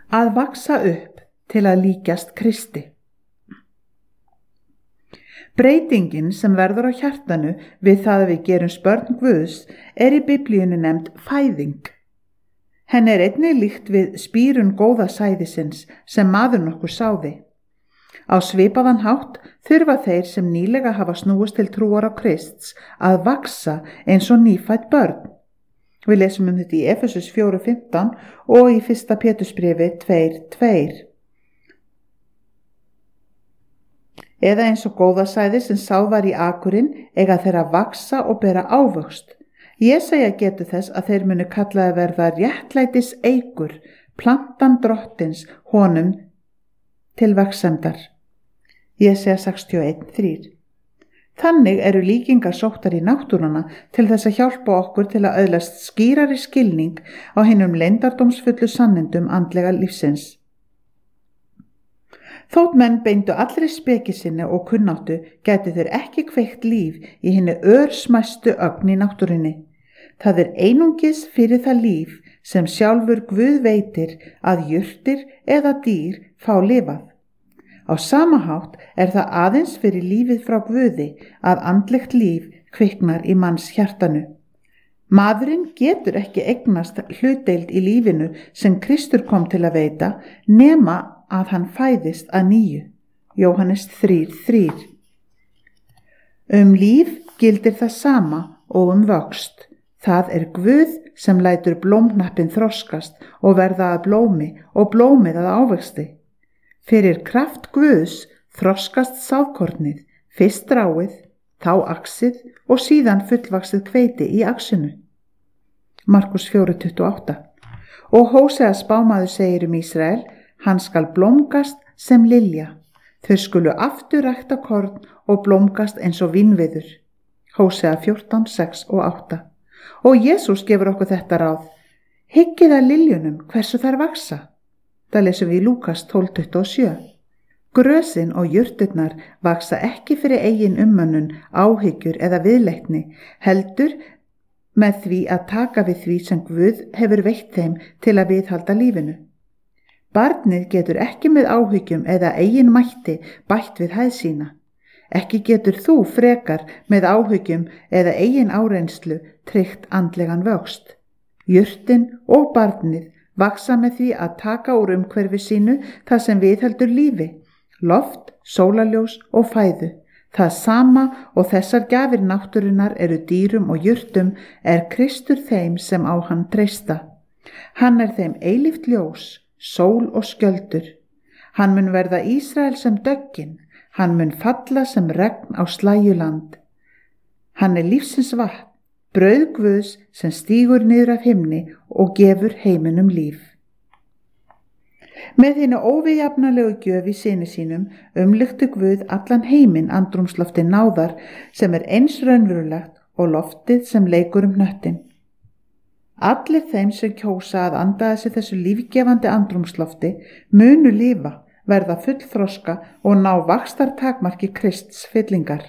að vaxa upp til að líkjast Kristi. Breytingin sem verður á hjartanu við það að við gerumst börn Guðs í Biblíunni nefnd fæðing. Henni einnig líkt við spírun góða sæðisins sem maður nokkur sáði. Á svipaðan hátt þurfa þeir sem nýlega hafa snúist til trúar á Krists að vaxa eins og nýfædd börn. Við lesum þetta í Efesus 4:15 og í 1. Pétursbréfi 2:2. Eða eins og góðasæði sem sáð var í akurinn eiga þeir að vaxa og bera ávöxt. Jesaja getur þess að þeir munu kallaði verða réttlætis eikur, plantan drottins honum til vegsemdar. Jesaja 61:3. Þannig eru líkingar sóttar í náttúruna til þess að hjálpa okkur til að öðlast skýrari skilning á hinum leyndardómsfullu sannindum andlega lífsins. Þótt menn beindu allri speki sinni og kunnáttu gætu þeir ekki kveikt líf í hinni örsmæstu ögn í náttúrunni. Það einungis fyrir það líf sem sjálfur Guð veitir að jurtir eða dýr fá lifað. Á sama hátt það aðeins fyrir lífið frá Guði að andlegt líf kviknar í manns hjartanu. Maðurinn getur ekki eignast hlutdeild í lífinu sem Kristur kom til að veita nema að hann fæðist að nýju. Jóhannes 3:3. Líf gildir það sama og vöxt. Það Guð sem lætur blómknappinn þroskast og verða að blómi og blómið að ávexti. Fyrir kraft Guðs þroskast sáðkornið, fyrst ráið, þá axið og síðan fullvaxið hveiti í axinu. Markus 4:28. Og Hósea spámaður segir Ísrael, hann skal blómgast sem lilja. Þau skulu aftur rækta korn og blómgast eins og vínviður. Hósea 14:6 og 8. Og Jesús gefur okkur þetta ráð. Hyggið að liljunum hversu þær vaxa. Það lesum við í Lúkas 12:27. Grösin og jurturnar vaxa ekki fyrir eigin ummönnun, áhyggjur eða viðleitni, heldur með því að taka við því sem Guð hefur veitt þeim til að viðhalda lífinu. Barnið getur ekki með áhyggjum eða eigin mætti bætt við hæð sína. Ekki getur þú frekar með áhyggjum eða eigin áreynslu tryggt andlegan vöxt. Jurtin og barnið vaxa með því að taka úr umhverfi sínu það sem viðheldur lífi, loft, sólarljós og fæðu. Það sama og þessar gjafir náttúrunnar eru dýrum og jurtum Kristur þeim sem á hann treysta. Hann þeim eilíft ljós, sól og skjöldur. Hann mun verða Ísrael sem döggin, hann mun falla sem regn á slæjuland. Hann lífsins vatn, brauð Guðs sem stígur niður af himni og gefur heiminum líf. Með hinni óviðjafnalegu gjöf í syni sínum umlykti Guð allan heiminn andrúmslofti náðar sem eins raunverulegt og loftið sem leikur hnöttinn. Allir þeim sem kjósa að anda að sér þessu lífgefandi andrúmslofti munu lifa, verða fullþroska og ná vaxtartakmarki Krists fyllingar.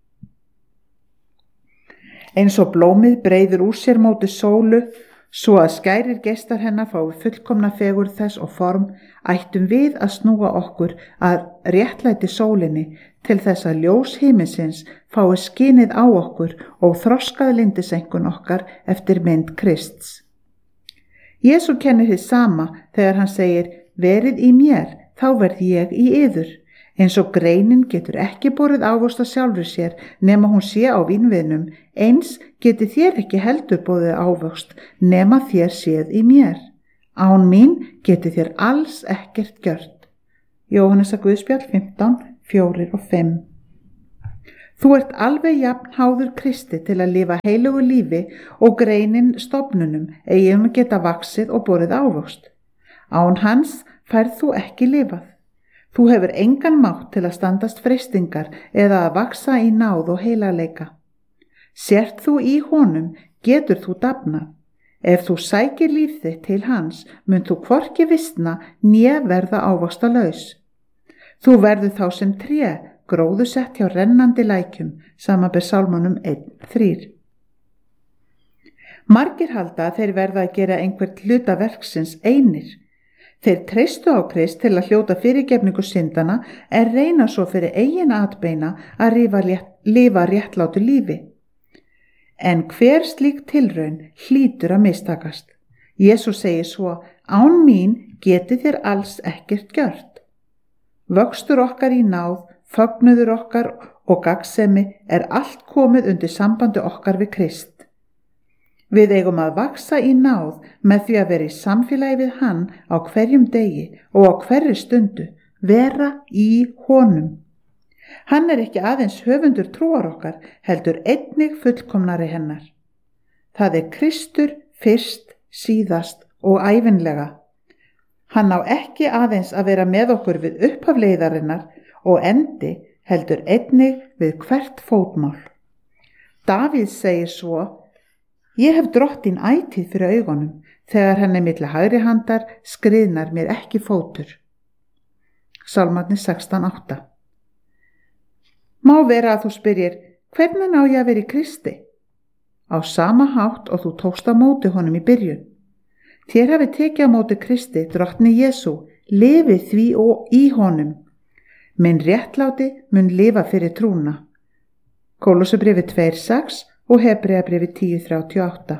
Eins og blómið breiðir úr sér móti sólu, svo að skærir geislar hennar fái fullkomna fegurð þess og form, ættum við að snúa okkur að réttlæti sólinni til þess að ljós himinsins fái skinið á okkur og þroskað lindisenkun okkar eftir mynd Krists. Jesú kennir hið sama þegar hann segir, verið í mér, þá verð ég í yður. Eins og greinin getur ekki borið ávöxt að sjálfri sér nema hún sé á vínviðnum, eins geti þér ekki heldur borið ávöxt nema þér séð í mér. Án mín geti þér alls ekkert gjört. Jóhannesar Guðspjall 15:4-5. Þú alveg jafn háður Kristi til að lifa heilugu lífi og greinin stofnunum eigi hún geta vaxið og borið ávöxt. Án hans færð þú ekki lifað. Þú hefur engan mátt til að standast freistingar eða að vaxa í náð og heilagleika. Sért þú í honum, getur þú dafnað. Ef þú sækir líf þitt til hans, mun þú hvorki visna né verða ávaxtalaus. Þú verður þá sem tré, gróðusett hjá rennandi lækjum, samanber Sálmunum 1:3. Margir halda að þeir verða að gera einhvert hluta verksins einir. Þeir treystu á Krist til að hljóta fyrirgefningu syndana en reyna svo fyrir eigin atbeina að lifa réttlátu lífi. En hver slík tilraun hlýtur að mistakast. Jesús segir svo: án mín getið þér alls ekkert gjört. Vöxtur okkar í náð, fögnuður okkar og gagnsemi allt komið undir sambandi okkar við Krist. Við eigum að vaxa í náð með því að vera í samfélagi við hann á hverjum degi og á hverri stundu, vera í honum. Hann ekki aðeins höfundur trúar okkar, heldur einnig fullkomnari hennar. Það Kristur fyrst, síðast og ævinlega. Hann á ekki aðeins að vera með okkur við upphafleiðarinnar og endi, heldur einnig við hvert fótmál. Davíð segir svo: ég hef drottin ætíð fyrir augunum, þegar henni milli hægri handar skriðnar mér ekki fótur. Sálmarnir 16:8. Má vera að þú spyrjir: hvernig á ég að vera í Kristi? Á sama hátt og þú tókst á móti honum í byrjun. Þér hafi tekið á móti Kristi, drottni Jesú, lifið því og í honum. Minn réttláti mun lifa fyrir trúna. Kólossabréfið 2:6 og Hebreabréfið 10:38.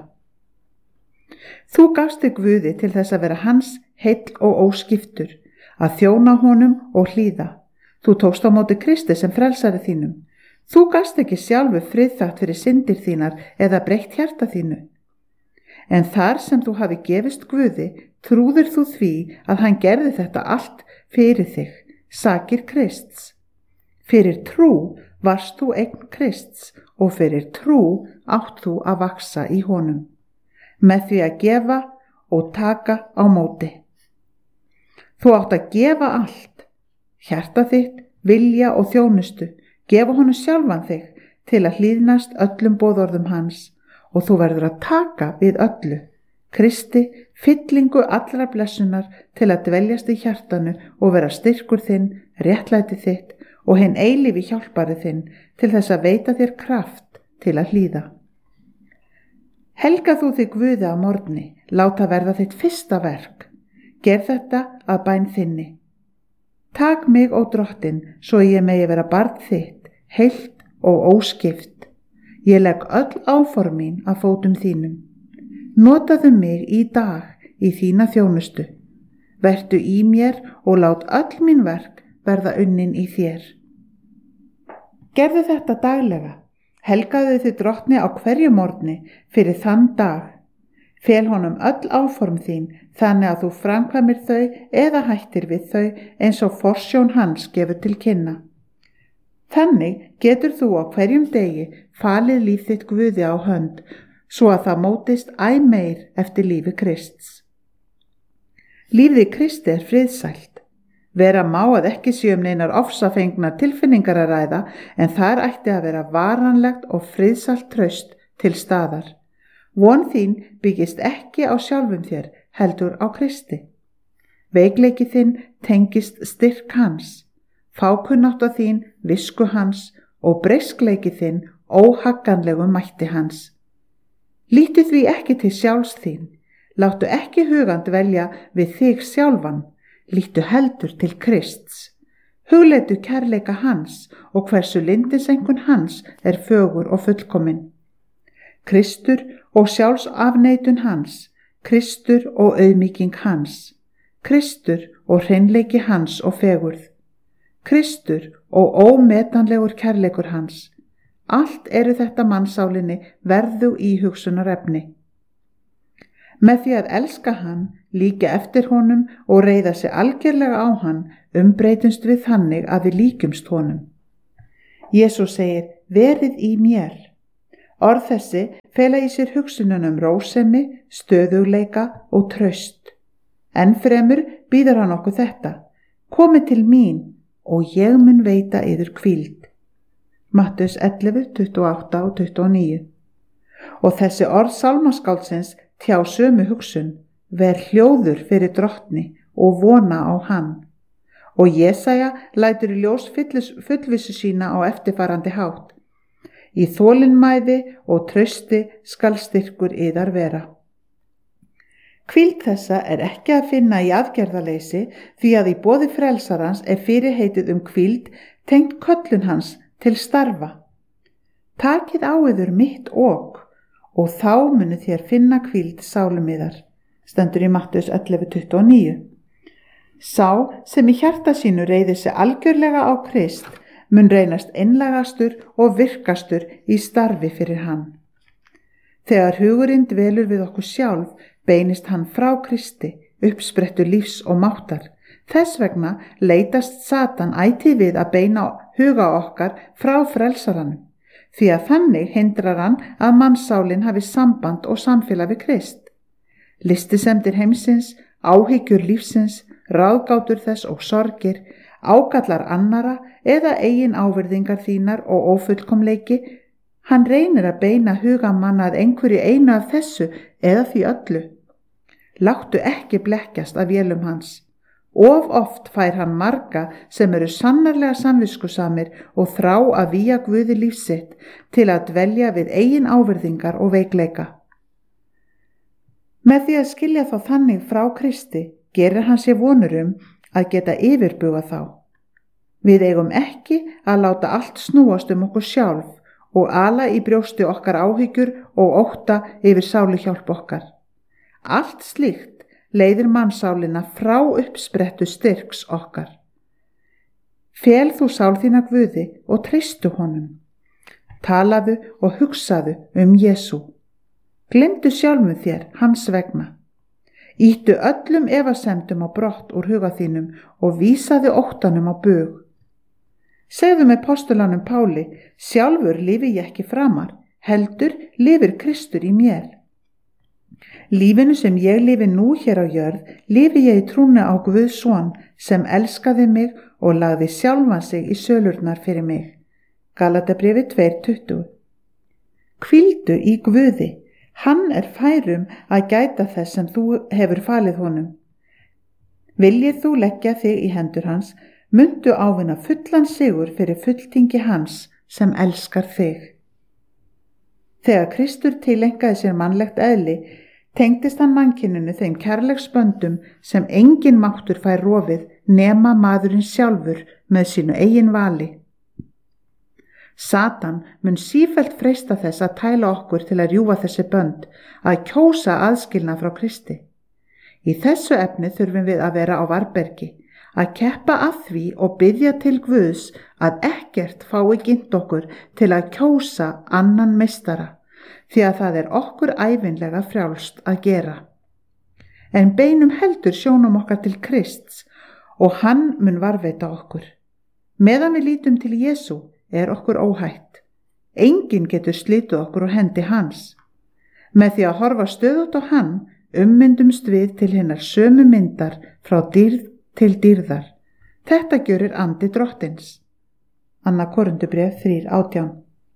Þú gafst þig Guði til þess að vera hans heill og óskiptur, að þjóna honum og hlýða. Þú tókst á móti Kristi sem frelsari þínum. Þú gafst ekki sjálfu friðþátt fyrir syndir þínar eða breytt hjarta þínu. En þar sem þú hafi gefist Guði, trúðir þú því að hann gerði þetta allt fyrir þig, sakir Krists. Fyrir trú varst þú eign Krists og fyrir trú átt þú að vaxa í honum, með því að gefa og taka á móti. Þú átt að gefa allt, hjarta þitt, vilja og þjónustu, gefa honum sjálfan þig til að hlýðnast öllum boðorðum hans og þú verður að taka við öllu, Kristi, fyllingu allra blessunar til að dveljast í hjartanu og vera styrkur þinn, réttlæti þitt og hinn eilífi hjálpari þinn til þess að veita þér kraft til að hlýða. Helga þú þig Guði að morgni, láta verða þitt fyrsta verk. Gerð þetta að bæn þinni. Tak mig, ó drottin, svo ég megi vera barn þitt, heilt og óskipt. Ég legg öll áform mín að fótum þínum. Notaðu mig í dag í þína þjónustu. Vertu í mér og lát öll mín verk verða unnin í þér. Gerðu þetta daglega. Helgaðu þið drottni á hverju morgni fyrir þann dag. Fel honum öll áform þín þannig að þú framkvæmir þau eða hættir við þau eins og forsjón hans gefur til kynna. Þannig getur þú á hverjum degi falið líf þitt Guði á hönd svo að það mótist æ meir eftir lífi Krists. Lífið Kristi friðsælt. Vera má að ekki sé neinar ofsafengna tilfinningar að ræða en þar ætti að vera varanlegt og friðsælt traust til staðar. Von þín byggist ekki á sjálfum þér, heldur á Kristi. Veikleiki þinn tengist styrk hans, fákunnátta þín visku hans og breiskleiki þinn óhagganlegu mætti hans. Lítu því ekki til sjálfs þín, láttu ekki hugand velja við þig sjálfan, lítu heldur til Krists. Hugleitu kærleika hans og hversu lyndisengun hans fögur og fullkomin. Kristur og sjálfsafneitun hans, Kristur og auðmýking hans, Kristur og hreinleiki hans og fegurð, Kristur og ómetanlegur kærleikur hans. Allt þetta mannsálinni verðu íhugsunarefni. Með því að elska hann, líka eftir honum og reiða sig algerlega á hann, umbreytumst við þannig að við líkjumst honum. Jesús segir: verið í mér. Orð þessi fela í sér hugsunum rósemi, stöðugleika og traust. Ennfremur býður hann okkur þetta: komið til mín og ég mun veita yður hvíld. Mattheus 11, 28 og 29. Og þessi orð sálmaskáldsins tjá sömu hugsun: ver hljóður fyrir drottni og vona á hann. Og Jesaja lætur í ljós fullvissu sína á eftirfarandi hátt: í þolinmæði og trausti skal styrkur yðar vera. Hvíld þessa er ekki að finna í aðgerðaleysi því að í boði frelsarans er fyrirheitið hvíld tengt köllun hans til starfa. Takið á yður mitt ok og þá munu þér finna hvíld sálum yðar. Stendur í Mattheus 11:29. Sá sem í hjarta sínu reiðir sig algjörlega á Krist mun reynast einlægastur og virkastur í starfi fyrir hann. Þegar hugurinn dvelur við okkur sjálf beinist hann frá Kristi, uppsprettu lífs og máttar. Þess vegna leitast Satan ætíð við að beina huga okkar frá frelsaranum, því að þannig hindrar hann að mannssálin hafi samband og samfélag við Krist. Listisemdir heimsins, áhyggjur lífsins, ráðgátur þess og sorgir, ágallar annara eða eigin ávirðingar þínar og ófullkomleiki, hann reynir að beina huga manna að einhverju einu af þessu eða því öllu. Láttu ekki blekkjast af vélum hans. Of oft fær hann marga sem eru sannarlega samviskusamir og þrá að vígja Guði lífsitt til að dvelja við eigin ávirðingar og veikleika. Með því að skilja þá þannig frá Kristi gerir hann sér vonur að geta yfirbugað þá. Við eigum ekki að láta allt snúast okkur sjálf og ala í brjósti okkar áhyggjur og ótta yfir sáluhjálp okkar. Allt slíkt leiðir mannsálina frá uppsprettu styrks okkar. Fel þú sál þína Guði og treystu honum. Talaðu og hugsaðu Jesú. Gleymdu sjálfum þér hans vegna. Ýttu öllum efasemdum á brott úr huga þínum og vísaðu óttanum á bug. Segðu með postulanum Páli, sjálfur lifi ég ekki framar, heldur lifir Kristur í mér. Lífinu sem ég lifi nú hér á jörð, lifi ég í trúnni á Guðs son sem elskaði mig og lagði sjálfan sig í sölurnar fyrir mig. Galatabréfi 2:20. Hvíldu í Guði, hann er færum að gæta þess sem þú hefur falið honum. Viljið þú leggja þig í hendur hans, mundu ávinna fullan sigur fyrir fulltingi hans sem elskar þig. Þegar Kristur tilengaði sér mannlegt eðli, tengdist hann mannkyninu þeim kærleiksböndum sem engin máttur fær rofið nema maðurinn sjálfur með sínu eigin vali. Satan mun sífellt freista þess að tæla okkur til að rjúfa þessi bönd, að kjósa aðskilnað frá Kristi. Í þessu efni þurfum við að vera á varðbergi, að keppa að því og biðja til Guðs að ekkert fái gint okkur til að kjósa annan meistara, því að það er okkur ævinlega frjálst að gera. En beinum heldur sjónum okkar til Krists og hann mun varðveita okkur. Meðan við lítum til Jesú er okkur óhætt. Enginn getur slitið okkur úr hendi hans. Með því að horfa stöðugt á hann ummyndumst við til hinnar sömu myndar frá dýrð til dýrðar. Þetta gjörir andi drottins. 2. Korintubréf 3:18.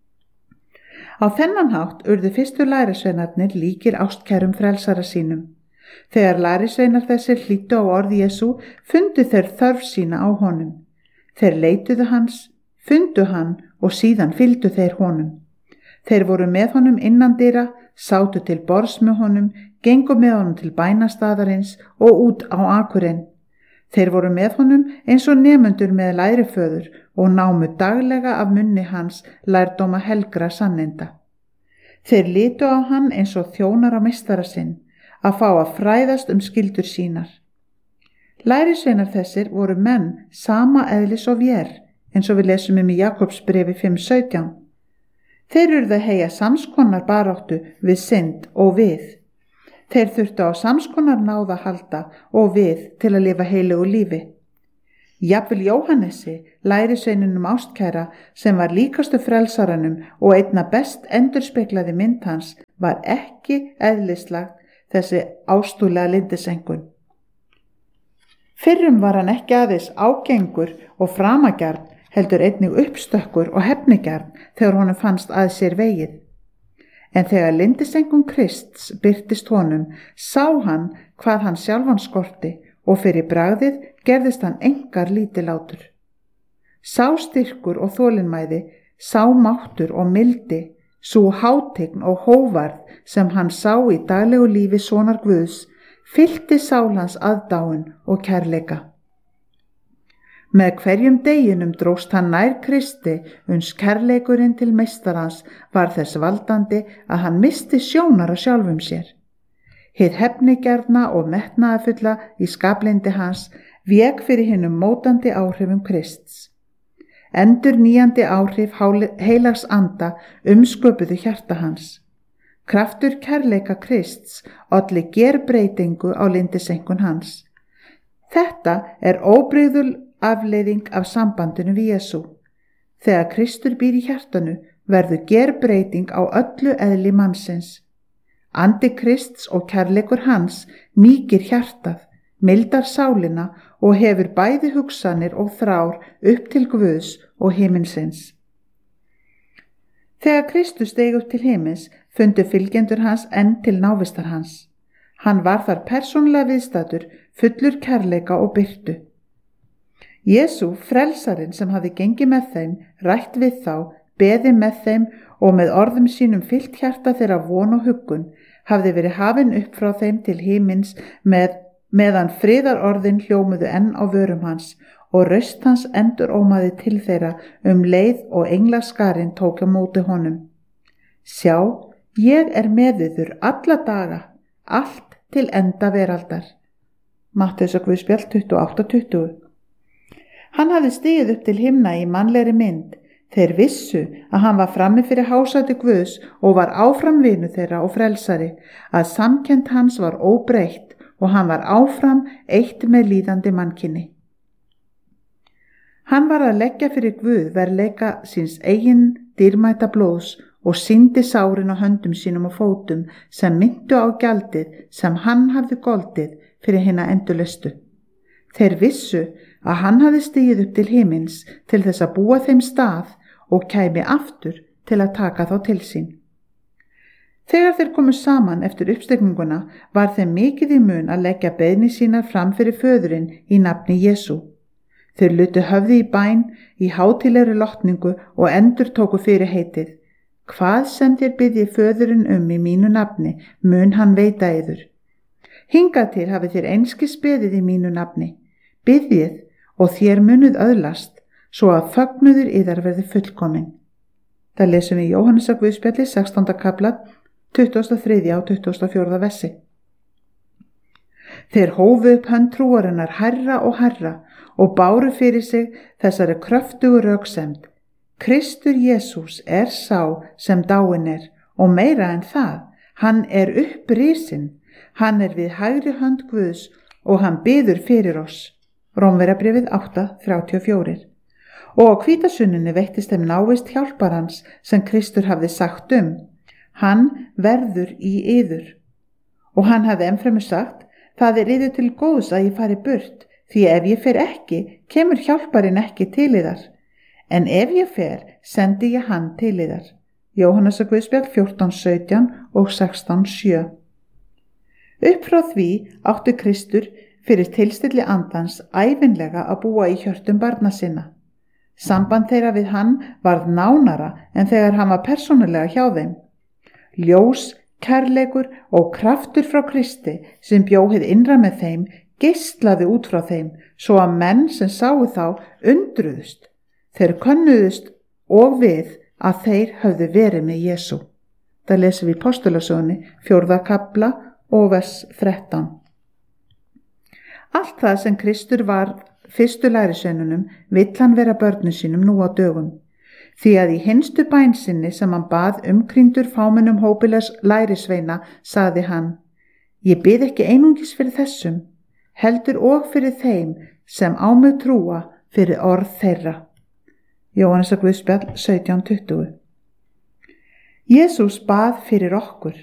Á þennan hátt urðu fyrstu lærisveinarnir líkir ástkærum frelsara sínum. Þegar lærisveinar þessir hlýddu á orð Jesú, fundu þeir þörf sína á honum. Þeir leituðu hans, fundu hann og síðan fylgdu þeir honum. Þeir voru með honum innandyra, sátu til borðs með honum, gengu með honum til bænastaðarins og út á akurinn. Þeir voru með honum eins og nemendur með læriföður og námu daglega af munni hans lærdóma helgra sanninda. Þeir litu á hann eins og þjónar á meistara sinn, að fá að fræðast skyldur sínar. Lærisveinar þessir voru menn sama eðlis og vér, eins og við lesum í Jakobsbréfi 5:17. Þeir urðu að heyja samskonar baráttu við synd og við. Þeir þurftu á samskonar náð að halda og við til að lifa heilögu lífi. Jafnvel Jóhannesi, lærisveininum ástkæra, sem var líkastu frelsaranum og einna best endurspeglaði mynd hans, var ekki eðlislagt þessi ástúðlega lindisengun. Fyrrum var hann ekki aðeins ágengur og framagjarn, heldur einnig uppstökkur og hefnigjarn þegar honum fannst að sér vegið. En þegar lindisengun Krists birtist honum, sá hann hvað hann sjálfan skorti og fyrir bragðið gerðist hann engar lítilátur. Sá styrkur og þolinmæði, sá máttur og mildi, sú hátign og hóvarð sem hann sá í daglegu lífi sonar Guðs, fyllti sál hans aðdáun og kærleika. Með hverjum deginum dróst hann nær Kristi uns kærleikurinn til meistarans var þess valdandi að hann missti sjónar á sjálfum sér. Hið hefnigjarna og metnaðarfulla í skaplyndi hans vék fyrir hinum mótandi áhrifum Krists. Endurnýjandi áhrif heilags anda umsköpuðu hjarta hans. Kraftur kærleika Krists olli gerbreytingu á lindisenkun hans. Þetta er óbrigðul afleiðing af sambandinu við Jesú. Þegar Kristur býr í hjartanu verður gerbreyting á öllu eðli mannsins. Andi Krists og kærleikur hans mýkir hjartað, mildar sálina og hefur bæði hugsanir og þrár upp til Guðs og himinsins. Þegar Kristus steig upp til himins fundu fylgjendur hans enn til návistar hans. Hann var þar persónulega viðstaddur, fullur kærleika og birtu. Jesú, frelsarinn sem hafði gengið með þeim, rætt við þá, beði með þeim og með orðum sínum fyllt hjarta þeirra von og huggun, hafði verið hafinn upp frá þeim til himins meðan friðarorðin hljómuðu enn á vörum hans og raust hans endurómaði til þeirra leið og englaskarinn tók á móti honum. Sjá, ég er með yður alla daga, allt til enda veraldar. Matteusarguðspjall 28:20. Hann hafði stigið upp til himna í mannlegri mynd. Þeir vissu að hann var frammi fyrir hásæti Guðs og var áfram vinur þeirra og frelsari, að samkennd hans var óbreytt og hann var áfram eitt með líðandi mannkyni. Hann var að leggja fyrir Guð verðleika síns eigin dýrmæta blóðs og sýndi sárin á höndum sínum og fótum sem minntu á gjaldið sem hann hafði goldið fyrir hina endurlaustu. Þeir vissu að hann hafði stigið upp til himins til þess að búa þeim stað og kæmi aftur til að taka þá til sín. Þegar þeir komu saman eftir uppstigninguna var þeim mikið í mun að leggja beiðni sínar fram fyrir föðurinn í nafni Jesú. Þeir lutu höfði í bæn í hátíðlegri lotningu og endurtóku fyrirheitið: Hvað sem þér biðji föðurinn í mínu nafni, mun hann veita yður. Hingað til hafið þér einskis beðið í mínu nafni. Biðjið og þér munuð öðlast, svo að fögnuður yðar verði fullkomin. Það lesum við Jóhannesarguðspjalli 16. kapla 23. og 24. versi. Þeir hófu upp hönd trúarinnar hærra og hærra og báru fyrir sig þessari kröftugu röksemd: Kristur Jesús er sá sem dáinn er, og meira en það, hann er upprisinn, hann er við hægri hönd Guðs og hann biður fyrir oss. Rómverjabréfið 8:34. Og á hvítasunninni veittist þeim návist hjálparans sem Kristur hafði sagt hann verður í yður. Og hann hafði ennfremur sagt: það er yður til góðs að ég fari burt, því ef ég fer ekki, kemur hjálparinn ekki til yðar. En ef ég fer, sendi ég hann til yðar. Jóhannesarguðspjall 14:17 og 16:7. Upp frá því átti Kristur fyrir tilstilli andans ævinlega að búa í hjörtum barna sinna. Samband þeirra við hann varð nánara en þegar hann var persónulega hjá þeim. Ljós, kærleikur og kraftur frá Kristi sem bjó hið innra með þeim geislaði út frá þeim, svo að menn sem sáu þá undruðust. Þeir könnuðust og við að þeir höfðu verið með Jesú. Það lesum við í Postulasögunni 4. kapla og vers 13. Allt það sem Kristur var fyrstu lærisveinunum vill hann vera börnum sínum nú á dögum. Því að í hinstu bæn sinni sem hann bað umkringdur fámennum hópilegs lærisveina sagði hann: Ég bið ekki einungis fyrir þessum, heldur og fyrir þeim sem á mig trúa fyrir orð þeirra. Jóhannesarguðspjall 17:20. Jesús bað fyrir okkur.